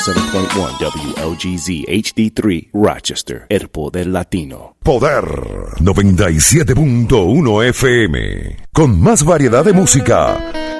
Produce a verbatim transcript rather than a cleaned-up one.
seven point one W L G Z H D three Rochester, el poder latino. Poder noventa y siete punto uno F M, con más variedad de música